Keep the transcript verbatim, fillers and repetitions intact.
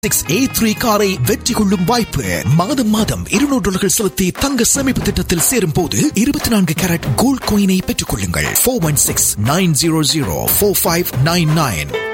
Six A three காரை வெற்றி கொள்ளும் வாய்ப்பு. மாதம் மாதம் இருநூறு டாலர்கள் செலுத்தி தங்க சேமிப்பு திட்டத்தில் சேரும் போது இருபத்தி நான்கு கேரட் கோல்ட் காயினை பெற்றுக் கொள்ளுங்கள். Four one six nine zero zero four five nine nine